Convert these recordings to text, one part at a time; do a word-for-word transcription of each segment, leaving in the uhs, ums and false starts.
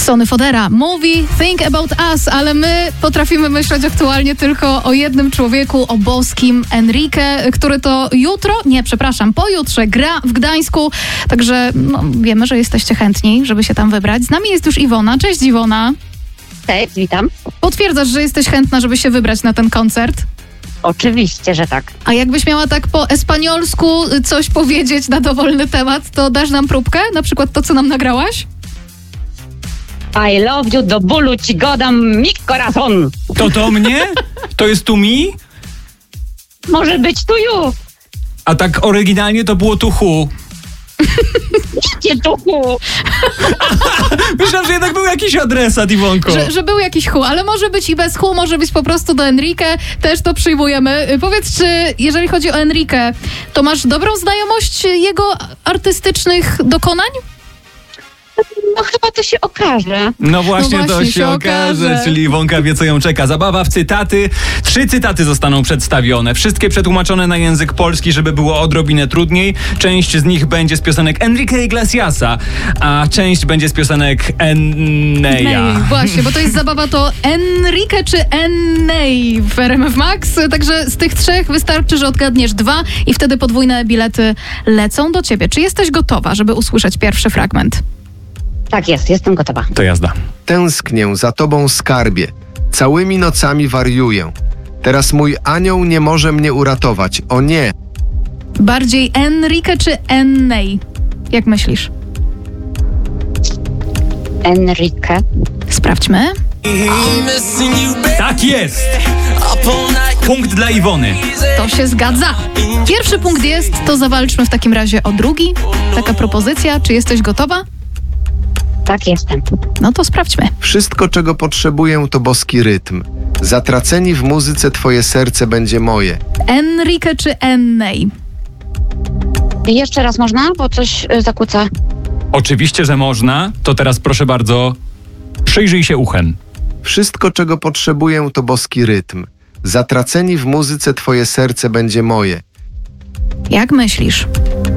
Sonny Fodera mówi Think About Us, ale my potrafimy myśleć aktualnie tylko o jednym człowieku, o boskim Enrique, który to jutro, nie, przepraszam, pojutrze gra w Gdańsku, także no, wiemy, że jesteście chętni, żeby się tam wybrać. Z nami jest już Iwona. Cześć, Iwona. Cześć, witam. Potwierdzasz, że jesteś chętna, żeby się wybrać na ten koncert? Oczywiście, że tak. A jakbyś miała tak po espaniolsku coś powiedzieć na dowolny temat, to dasz nam próbkę? Na przykład to, co nam nagrałaś? I love you, do bólu ci godam mi corazon. To to mnie? To jest tu mi? Może być tu you. A tak oryginalnie to było tu hu. Jakie tuchu? Myślałem, że jednak był jakiś adresat, Iwonko. Że, że był jakiś hu, ale może być i bez hu, może być po prostu do Enrique, też to przyjmujemy. Powiedz, czy jeżeli chodzi o Enrique, to masz dobrą znajomość jego artystycznych dokonań? No chyba to się okaże. No właśnie, No to właśnie się, się okaże, okaże. czyli Iwonka wie, co ją czeka. Zabawa w cytaty. Trzy cytaty zostaną przedstawione. Wszystkie przetłumaczone na język polski, żeby było odrobinę trudniej. Część z nich będzie z piosenek Enrique Iglesiasa, a część będzie z piosenek Enneya. Ej, właśnie, bo to jest zabawa to Enrique czy Enney w R M F Max. Także z tych trzech wystarczy, że odgadniesz dwa i wtedy podwójne bilety lecą do ciebie. Czy jesteś gotowa, żeby usłyszeć pierwszy fragment? Tak jest, jestem gotowa. To jazda. Tęsknię za tobą, skarbie. Całymi nocami wariuję. Teraz mój anioł nie może mnie uratować. O nie! Bardziej Enrique czy Enney? Jak myślisz? Enrique. Sprawdźmy. Tak jest! Punkt dla Iwony. To się zgadza. Pierwszy punkt jest, to zawalczmy w takim razie o drugi. Taka propozycja, czy jesteś gotowa? Tak jestem. No to sprawdźmy. Wszystko, czego potrzebuję, to boski rytm. Zatraceni w muzyce twoje serce będzie moje. Enrique czy Enney? I jeszcze raz można, bo coś y, zakłóca. Oczywiście, że można. To teraz proszę bardzo, przyjrzyj się uchem. Wszystko, czego potrzebuję, to boski rytm. Zatraceni w muzyce twoje serce będzie moje. Jak myślisz?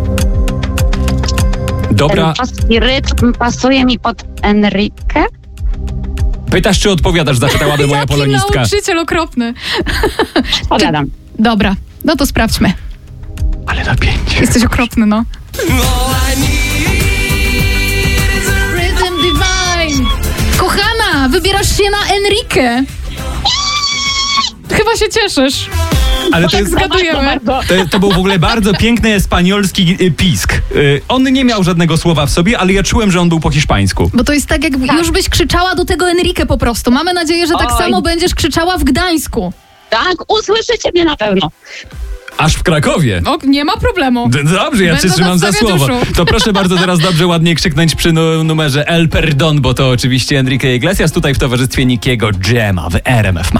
Dobra, Ten boski rytm pasuje mi pod Enrique. pytasz, czy odpowiadasz, zapytałaby moja Jaki polonistka. nauczyciel okropny. Pogadam. Dobra, no to sprawdźmy. Ale napięcie. Jesteś okropny, no. Rhythm Divine! Kochana, wybierasz się na Enrique. Chyba się cieszysz. Ale to jest... Zgadujemy. To, to był w ogóle bardzo piękny espanolski y, pisk. Y, on nie miał żadnego słowa w sobie, ale ja czułem, że on był po hiszpańsku. Bo to jest tak, jak już byś krzyczała do tego Enrique po prostu. Mamy nadzieję, że tak Oj. samo będziesz krzyczała w Gdańsku. Tak, usłyszycie mnie na pewno. Aż w Krakowie. O, nie ma problemu. D- Dobrze, ja Będę cię trzymam za nadstawiać słowo. uszu. To proszę bardzo teraz dobrze, ładnie krzyknąć przy nu- numerze El Perdón, bo to oczywiście Enrique Iglesias tutaj w towarzystwie Nikiego Dżema w R M F Max.